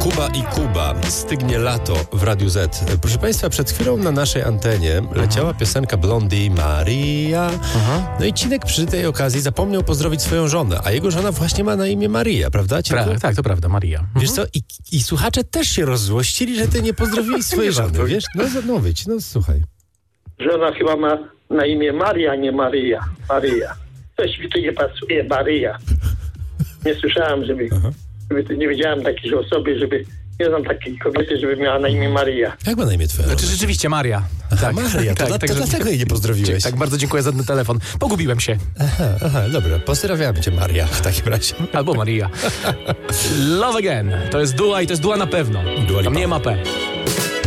Kuba i Kuba, stygnie lato w Radiu Z. Proszę Państwa, przed chwilą na naszej antenie leciała piosenka Blondie Maria. No i Cinek przy tej okazji zapomniał pozdrowić swoją żonę, a jego żona właśnie ma na imię Maria, prawda? Tak, to prawda, Maria. Wiesz co, i słuchacze też się rozzłościli, że ty nie pozdrowiłeś swojej żony, wiesz? No słuchaj. Żona chyba ma na imię Maria, nie Maryja. Maryja. Coś mi tu nie pasuje, Maryja. Nie słyszałem, żeby nie wiedziałem takiej osoby, nie znam takiej kobiety, żeby miała na imię Maryja. Jak ma na imię twoja? Znaczy rzeczywiście Maria. Maria, to dlatego jej nie pozdrowiłeś. Tak, bardzo dziękuję za ten telefon. Pogubiłem się. Aha, dobra, pozdrawiamy cię, Maria, w takim razie. Albo Maria. Love Again. To jest Dua i to jest Dua na pewno. Dua Lipa. Tam nie ma P.